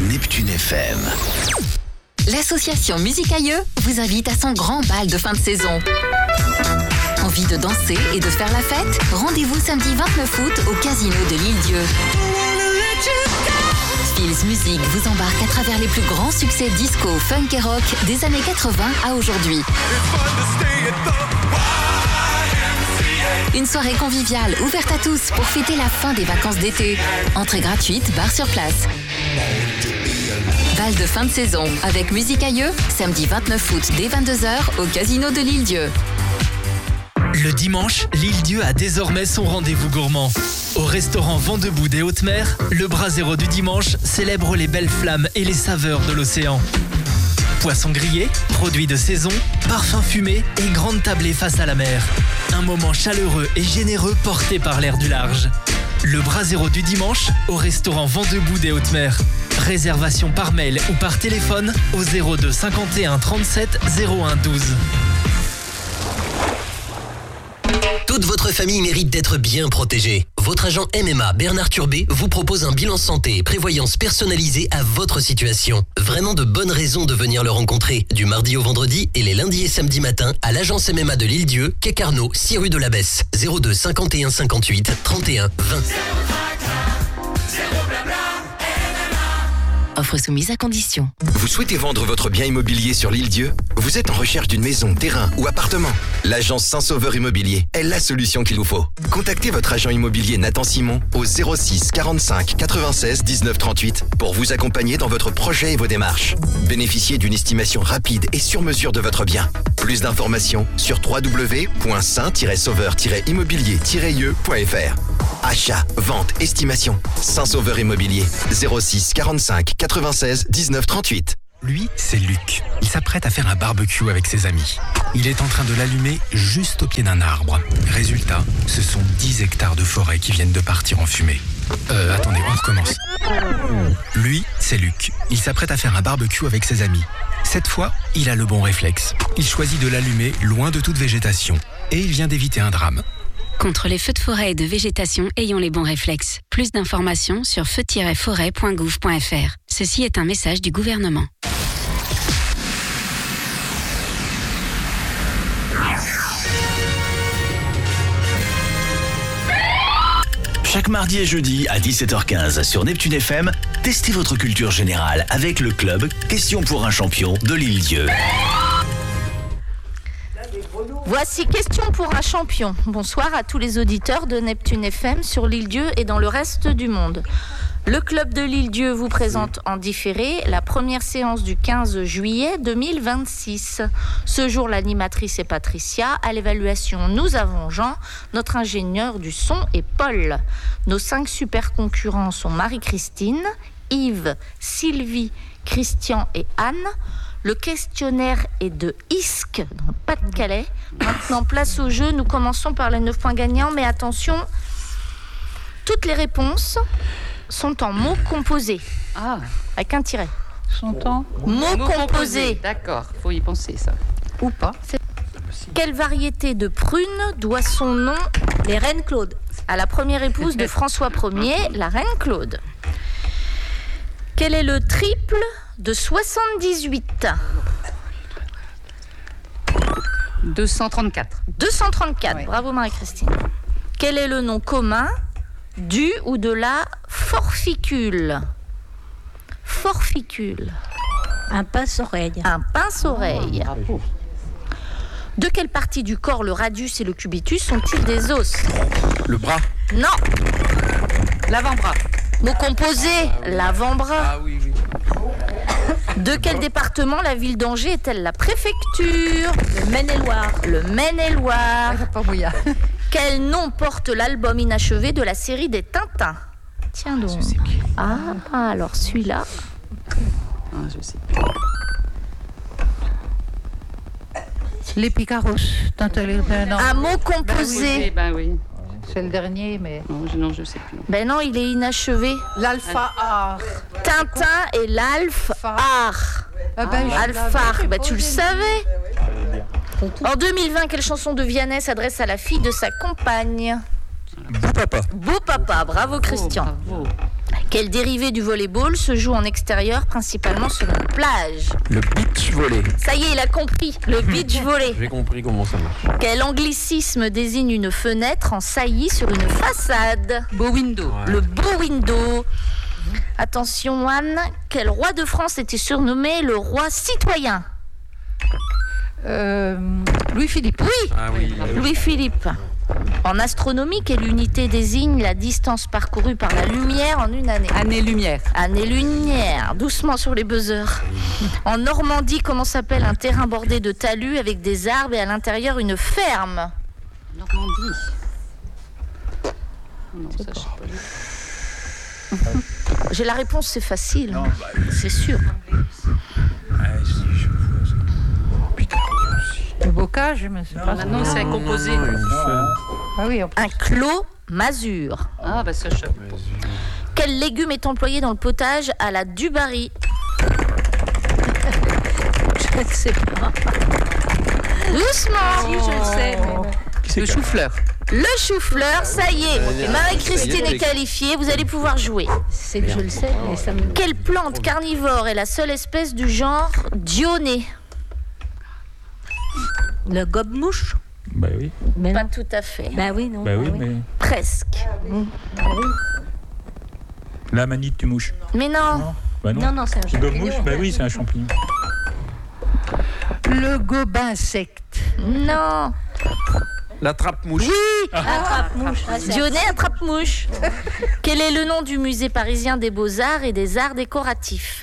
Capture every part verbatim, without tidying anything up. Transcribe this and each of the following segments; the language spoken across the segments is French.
Neptune F M. L'association Musicailleux vous invite à son grand bal de fin de saison. Envie de danser et de faire la fête? Rendez-vous samedi vingt-neuf août au Casino de l'Île-Dieu. Fils Music vous embarque à travers les plus grands succès disco, funk et rock des années quatre-vingts à aujourd'hui. Une soirée conviviale ouverte à tous pour fêter la fin des vacances d'été. Entrée gratuite, bar sur place. Bal de fin de saison avec Musicailleux, samedi vingt-neuf août dès vingt-deux heures au Casino de l'Île-Dieu. Le dimanche, l'Île-Dieu a désormais son rendez-vous gourmand. Au restaurant Vent-debout des Hautes-Mers, le Brasero du dimanche célèbre les belles flammes et les saveurs de l'océan. Poissons grillés, produits de saison, parfums fumés et grande tablée face à la mer. Un moment chaleureux et généreux porté par l'air du large. Le Brasero du dimanche au restaurant Vent-debout des Hautes-Mers. Réservation par mail ou par téléphone au zéro deux cinquante et un trente-sept zéro un douze. Toute votre famille mérite d'être bien protégée. Votre agent M M A Bernard Turbet vous propose un bilan santé et prévoyance personnalisé à votre situation. Vraiment de bonnes raisons de venir le rencontrer. Du mardi au vendredi et les lundis et samedis matins à l'agence M M A de l'Île-Dieu, quai Carnot, six rue de l'Abbesse. zéro deux cinquante et un cinquante-huit trente et un vingt. Offre soumise à condition. Vous souhaitez vendre votre bien immobilier sur l'Île-Dieu? Vous êtes en recherche d'une maison, terrain ou appartement? L'agence Saint-Sauveur Immobilier est la solution qu'il vous faut. Contactez votre agent immobilier Nathan Simon au zéro six quarante-cinq quatre-vingt-seize dix-neuf trente-huit pour vous accompagner dans votre projet et vos démarches. Bénéficiez d'une estimation rapide et sur mesure de votre bien. Plus d'informations sur w w w point saint tiret sauveur tiret immobilier tiret i e point f r. Achat, vente, estimation. Saint-Sauveur Immobilier, zéro six quarante-cinq quatre-vingt-seize dix-neuf trente-huit. Lui, c'est Luc. Il s'apprête à faire un barbecue avec ses amis. Il est en train de l'allumer juste au pied d'un arbre. Résultat, ce sont dix hectares de forêt qui viennent de partir en fumée. Euh, attendez, on recommence. Lui, c'est Luc. Il s'apprête à faire un barbecue avec ses amis. Cette fois, il a le bon réflexe. Il choisit de l'allumer loin de toute végétation. Et il vient d'éviter un drame. Contre les feux de forêt et de végétation, ayons les bons réflexes. Plus d'informations sur feu tiret forêt point gouv point f r. Ceci est un message du gouvernement. Chaque mardi et jeudi à dix-sept heures quinze sur Neptune F M, testez votre culture générale avec le club Question pour un champion de l'Île-Dieu. Voici Question pour un champion. Bonsoir à tous les auditeurs de Neptune F M sur l'Île-Dieu et dans le reste du monde. Le club de l'Île-Dieu vous présente en différé la première séance du quinze juillet deux mille vingt-six. Ce jour, l'animatrice est Patricia. À l'évaluation, nous avons Jean. Notre ingénieur du son est Paul. Nos cinq super concurrents sont Marie-Christine, Yves, Sylvie, Christian et Anne. Le questionnaire est de Isque, dans le Pas-de-Calais. Maintenant, place au jeu. Nous commençons par les neuf points gagnants. Mais attention, toutes les réponses sont en mots composés. Ah, avec un tiret. sont en mots composés. D'accord, faut y penser ça. Ou pas. C'est... Quelle variété de prune doit son nom, les reines Claude, à la première épouse de François Ier, la reine Claude? Quel est le triple de soixante-dix-huit? deux cent trente-quatre. deux cent trente-quatre, ouais. Bravo Marie-Christine. Quel est le nom commun du ou de la forficule? Forficule. Un pince-oreille. Un pince-oreille. Ah, bravo. De quelle partie du corps le radius et le cubitus sont-ils des os? Le bras. Non. L'avant-bras. Mot composé, l'avant-bras. Ah oui, oui. De quel département la ville d'Angers est-elle la préfecture? Le Maine-et-Loire. Le Maine-et-Loire. Pas mouillard. Quel nom porte l'album inachevé de la série des Tintins? Tiens donc. Ah, alors celui-là. Ah, je sais. Les Picaros. Un mot composé. Ben oui. C'est le dernier, mais... Non, je, non, je sais plus. Ben non, il est inachevé. L'alpha-art. Tintin et l'Alpha-art. Ah ben, Alphar, bah tu le savais. En deux mille vingt, quelle chanson de Vianney s'adresse à la fille de sa compagne? Beau papa. Beau papa, bravo Christian. Oh, bravo. Avec Quel dérivé du volleyball se joue en extérieur, principalement sur une plage? Le beach volley. Ça y est, il a compris, le beach volley. J'ai compris comment ça marche. Quel anglicisme désigne une fenêtre en saillie sur une façade? Beau window. Ouais. Le beau window. Attention Anne, quel roi de France était surnommé le roi citoyen? Euh, Louis-Philippe. Oui, Ah oui. Louis-Philippe. En astronomie, quelle unité désigne la distance parcourue par la lumière en une année? Année-lumière. Année-lumière, doucement sur les buzzers. En Normandie, comment s'appelle un terrain bordé de talus avec des arbres et à l'intérieur une ferme? Normandie. Oh non, ça, je sais pas. J'ai la réponse, c'est facile. C'est sûr. Le bocage, mais c'est pas ça. Maintenant, c'est composé. Ah oui, on- Un clos masure. Ah, bah ça, je sais. Quel légume est employé dans le potage à la Dubarry? Je ne sais pas. Doucement. Si, je le sais. Le chou-fleur. Le chou-fleur, ça y est. Marie-Christine est qualifiée, vous allez pouvoir jouer. c'est que je le sais, mais ça me... Quelle plante carnivore est la seule espèce du genre Dionée? Le gobe-mouche. Bah oui. Mais Pas non. tout à fait. Bah oui, non. Bah oui, ah mais Presque. la manite du mouche. Mais non. Bah non. Non, non, c'est un Le champignon. gobe-mouche, bah oui, c'est un champignon. Le gobe-insecte. Non. La trappe-mouche. Oui. Attrape-mouche. Ah, c'est- Dionée attrape-mouche. Quel est le nom du musée parisien des beaux-arts et des arts décoratifs?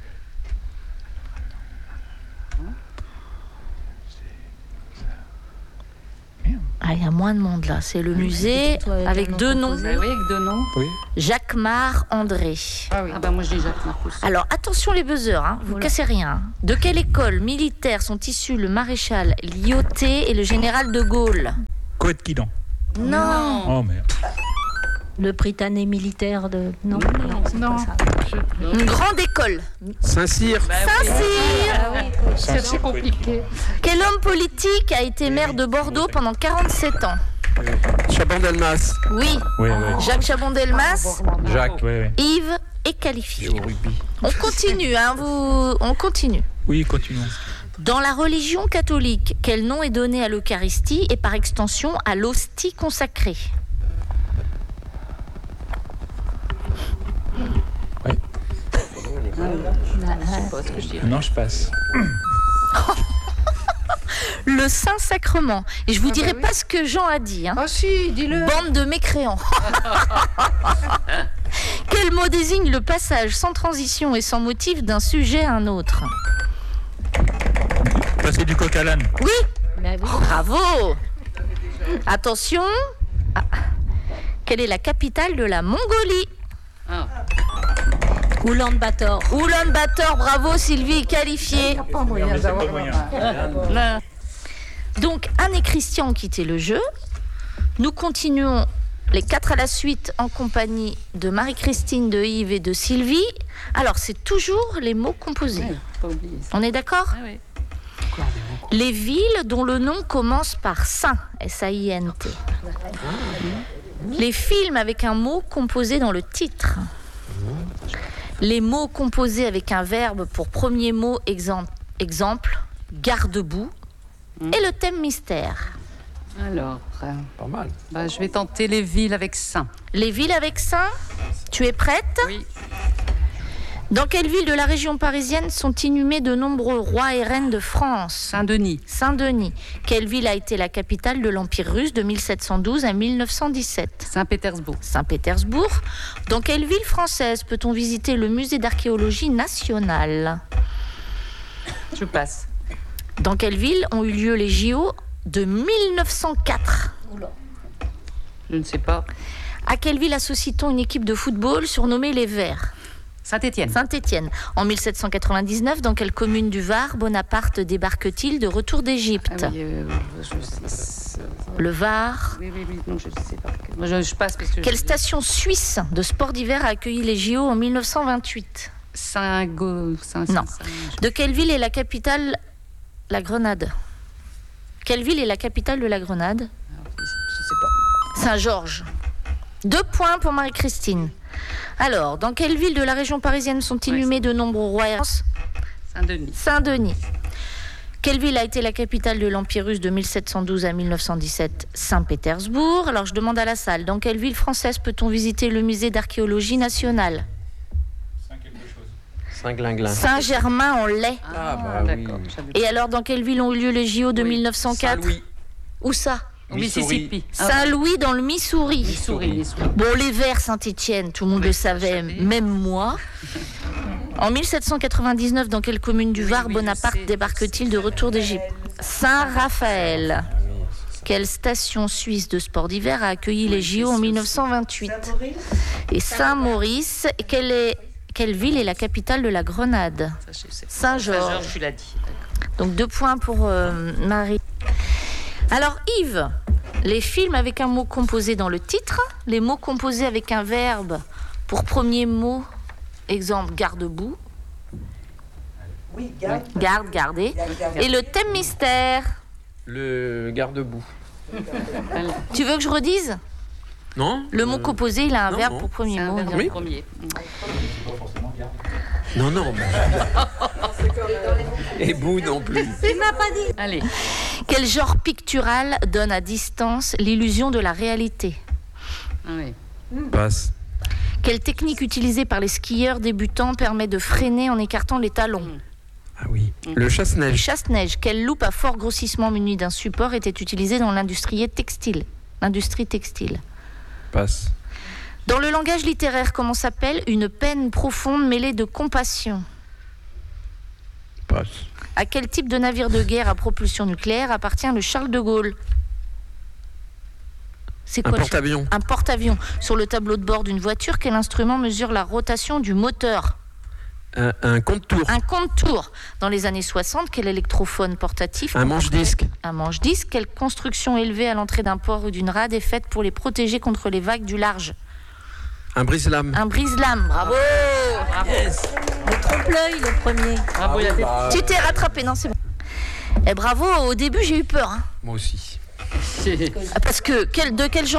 Ah, il y a moins de monde là. C'est le musée toi, avec un avec nom deux noms. composé. Bah oui, avec deux noms. Oui. Jacquemart André. Ah bah moi, je dis Jacques Marcus. Alors attention les buzzers, hein, vous cassez rien. De quelle école militaire sont issus le maréchal Lyautey et le général de Gaulle? Couette Quidan. Non. Oh merde. Le Britannique militaire de... Non, non, c'est Non. pas ça. Une grande école. Saint-Cyr. Saint-Cyr. Ah oui, C'est assez compliqué. Quel homme politique a été maire de Bordeaux pendant quarante-sept ans? Chaban-Delmas. Oui, Oui, oui. Jacques Chabon-Delmas. Jacques. Oui, oui. Yves est qualifié. Au rugby. On continue, hein, vous... on continue. Oui, continuons. Dans la religion catholique, quel nom est donné à l'Eucharistie et par extension à l'hostie consacrée? Non, je passe. Le Saint-Sacrement. Et je vous dirai pas ce que Jean a dit. Hein. Ah si, dis-le. Bande de mécréants. Quel mot désigne le passage sans transition et sans motif d'un sujet à un autre? Passer du coq à l'âne. Oui, Bah oui. bravo. Attention. Ah. Quelle est la capitale de la Mongolie? Ah. Oulan-Bator. Oulan-Bator, bravo Sylvie, qualifiée. Pas moyen C'est pas d'avoir- moyen. Donc Anne et Christian ont quitté le jeu. Nous continuons les quatre à la suite en compagnie de Marie-Christine, de Yves et de Sylvie. Alors c'est toujours les mots composés. Ouais, faut pas oublier ça. On est d'accord? Ah oui. Les villes dont le nom commence par Saint, S A I N T. Les films avec un mot composé dans le titre. Les mots composés avec un verbe pour premier mot, exemple, exemple garde-boue. Et le thème mystère. Alors, euh, Pas mal. bah, je vais tenter les villes avec Saint. Les villes avec Saint, tu es prête? Oui. Dans quelle ville de la région parisienne sont inhumés de nombreux rois et reines de France? Saint-Denis. Saint-Denis. Quelle ville a été la capitale de l'Empire russe de mille sept cent douze à mille neuf cent dix-sept? Saint-Pétersbourg. Saint-Pétersbourg. Dans quelle ville française peut-on visiter le musée d'archéologie nationale? Je passe. Dans quelle ville ont eu lieu les J O de mille neuf cent quatre? Je ne sais pas. À quelle ville associe-t-on une équipe de football surnommée les Verts? Saint-Étienne. Saint-Étienne. En mille sept cent quatre-vingt-dix-neuf, dans quelle commune du Var Bonaparte débarque-t-il de retour d'Égypte? Ah oui, euh, je sais. Le Var. Oui, oui, oui, non, je sais pas. Moi, je, je passe parce que. Quelle je... station suisse de sport d'hiver a accueilli les J O en mille neuf cent vingt-huit? Saint-Go. Saint Non. Saint- De quelle ville est la capitale la Grenade? Quelle ville est la capitale de la Grenade? Je sais pas. Saint-Georges. Deux points pour Marie-Christine. Alors, dans quelle ville de la région parisienne sont inhumés de nombreux rois? Saint-Denis. Saint-Denis. Quelle ville a été la capitale de l'Empire russe de mille sept cent douze à mille neuf cent dix-sept? Saint-Pétersbourg. Alors, je demande à la salle, dans quelle ville française peut-on visiter le musée d'archéologie nationale? Saint-Glinglin. Saint-Germain-en-Laye. Ah, bah D'accord. oui. Et alors, dans quelle ville ont eu lieu les J O de Oui. mille neuf cent quatre? Saint-Louis. Où ça? Au Mississippi. Saint-Louis dans le Missouri. Missouri. Missouri. Bon, les Verts Saint-Étienne, tout le monde Oui, le ça, savait, j'avais. même moi. En mille sept cent quatre-vingt-dix-neuf, dans quelle commune du Oui, Var oui, Bonaparte je sais, débarque-t-il de retour d'Égypte? Saint-Raphaël. Quelle station suisse de sport d'hiver a accueilli les J O en mille neuf cent vingt-huit? Et Saint-Maurice. Et quelle, est, quelle ville est la capitale de la Grenade? Ça, je sais. Saint-Georges. Saint-Georges, tu l'as dit. D'accord. Donc deux points pour euh, Marie. Alors Yves, les films avec un mot composé dans le titre, les mots composés avec un verbe pour premier mot, exemple garde-boue, Oui, garde. garde, garder, et le thème mystère. Le garde-boue. Tu veux que je redise? Non? Le mot Euh, composé, il a un non, verbe non. pour premier C'est un mot. verbe Oui. premier. Non, non. Et boue non plus. Allez. Quel genre pictural donne à distance l'illusion de la réalité? Ah oui. Passe. Quelle technique utilisée par les skieurs débutants permet de freiner en écartant les talons? Ah oui. Le Le chasse-neige. chasse-neige. Quelle loupe à fort grossissement munie d'un support était utilisée dans l'industrie textile? L'industrie textile. Passe. Dans le langage littéraire, comment s'appelle une peine profonde mêlée de compassion? Passe. À quel type de navire de guerre à propulsion nucléaire appartient le Charles de Gaulle? C'est Un quoi le- porte-avions. Un porte-avions. Sur le tableau de bord d'une voiture, quel instrument mesure la rotation du moteur? Un, un compte-tour. Un compte-tour. Dans les années soixante, quel électrophone portatif? Un manche-disque. Un manche-disque. Quelle construction élevée à l'entrée d'un port ou d'une rade est faite pour les protéger contre les vagues du large? Un brise-lame. Un brise-lame. Bravo. Bravo. Le trompe-l'œil, le premier. Bravo, il a fait. Tu t'es rattrapé, non, c'est bon. Et bravo, au début j'ai eu peur. Hein. Moi aussi. Parce que quel, de quel genre